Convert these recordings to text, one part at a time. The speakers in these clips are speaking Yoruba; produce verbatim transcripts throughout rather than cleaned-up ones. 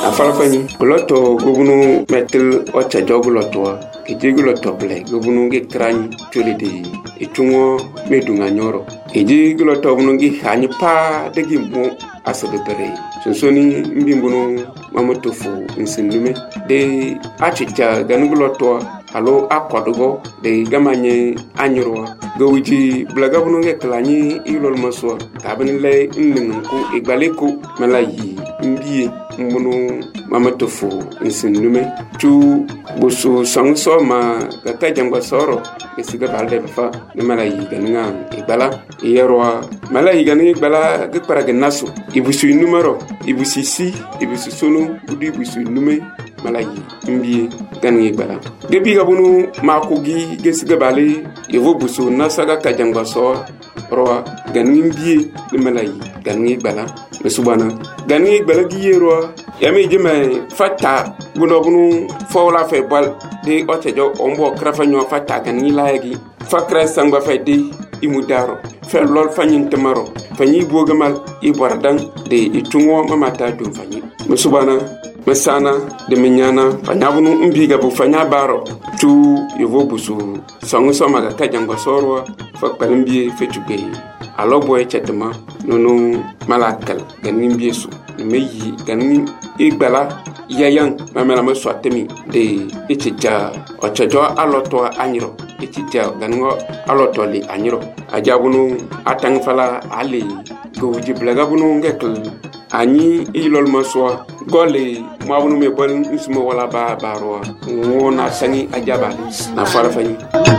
afala fani gloto gobunu metel ocha jogloto ejigloto ble gobunu ge krani tolede etungo medunga nyoro ejigloto bunu ge hani pa degi mo asabere sonsoni mbimbuno mamotofu nsindume de achicha ganugloto alo akodogo de gamanye anyurwa gowiji blaga bunu ge klani ilol maswa tabin le nningu igbaleko malayi mbiye mbunu mamotofu nsindume tu busu sangso ma kaka jangwa soro esiga balde fa ne malayi ganinga igbala yerwa malayi ganinga igbala ge paraga naso ibusu numero ibusi si ibusu sonu udi ibusu nume malayi mbiye ganinga igbala gebi gabunu makugi gesiga bale yevo busu nasaga kajangwa soro roa ganinga mbiye ne malayi ganinga igbala mesubana ganinga igbala giyerwa yami jeme fata guno bunu fawla fe bal de otejo ombo krafa nyo fata ganinga layagi fakra sangba fe de imudaro fe lol fanyin tamaro fanyi bogamal ibordan de itungo mamata dum fanyi mesubana mesana de menyana fanyabunu mbiga bu fanya baro tu yevo busu sangu somaga kajangwa sorwa fakpalimbi fe tugbe alo boy chetma nono malakal ganin biesu meyi ganin igbala yayan mamela ma swatemi de ichija ochajo aloto anyiro ichija gango aloto li anyiro ajabunu atang fala ali goji blaga bunu ngekl ani ilol maswa gole mabunu me bol nsuma wala ba barwa wona sani ajaba na fara fani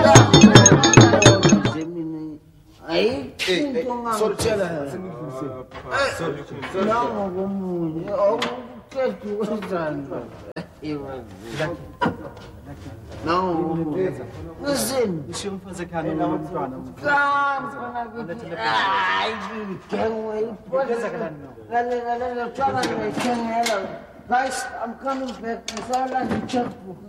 Aí, sorteada. Não, vamos. Eu quero que usando. Não, não sei. Deixa eu fazer cara no nome do canal. Ai, que é Beleza, galera, não. Galera, galera, tchau, galera. Guys, I'm coming back. It's all like a checkbook.